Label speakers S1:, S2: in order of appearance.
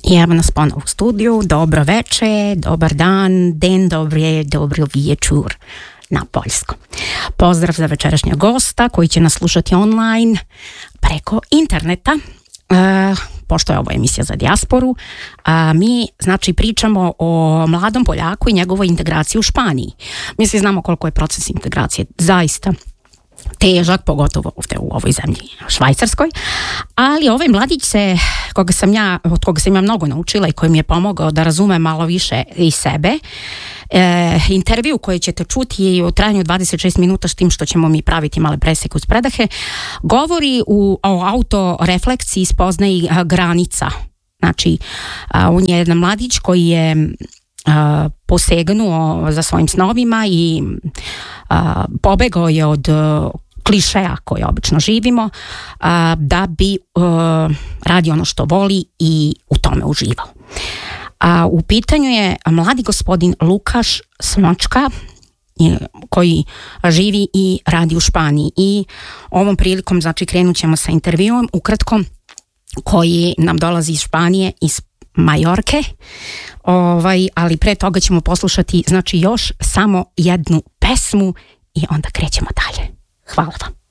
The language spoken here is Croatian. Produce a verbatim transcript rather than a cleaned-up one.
S1: I evo nas ponovo u studiju. Dobro veče, dobar dan, den dobre, dobro večer na poljskom. Pozdrav za večerašnjeg gosta koji će nas slušati online preko interneta. E, pošto je ovo emisija za dijasporu, a mi znači pričamo o mladom Poljaku i njegovoj integraciji u Španiji. Mi svi znamo koliko je proces integracije zaista težak, pogotovo ovdje u ovoj zemlji Švajcarskoj, ali ovaj mladić se, koga sam ja, od koga sam ja mnogo naučila i koji mi je pomogao da razume malo više i sebe, e, intervju koji ćete čuti u trajanju dvadeset šest minuta, s tim što ćemo mi praviti male preseke uz predahe, govori u, o autorefleksiji, spoznaji a, granica. Znači, a, on je jedan mladić koji je a, posegnuo za svojim snovima i a, pobegao je od a, klišeja koje obično živimo, a, da bi a, radio ono što voli i u tome uživao. A u pitanju je mladi gospodin Lukaš Smočka, koji živi i radi u Španiji, i ovom prilikom znači krenut ćemo sa intervjuom ukratko, koji nam dolazi iz Španije, iz Majorke, ovaj, ali pre toga ćemo poslušati znači još samo jednu pesmu i onda krećemo dalje. Hvala vam.